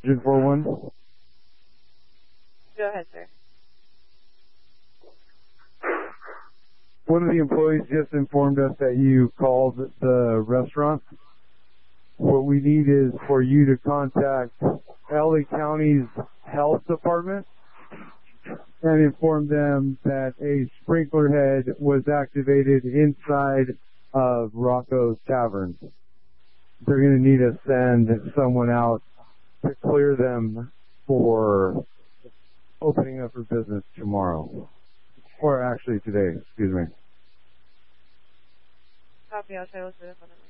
Oxygen 41. Go ahead, sir. One of the employees just informed us that you called the restaurant. What we need is for you to contact LA County's health department and inform them that a sprinkler head was activated inside of Rocco's Tavern. They're going to need to send someone out to clear them for opening up for business tomorrow. Or actually today, excuse me. Copy, I'll try to look for the phone number.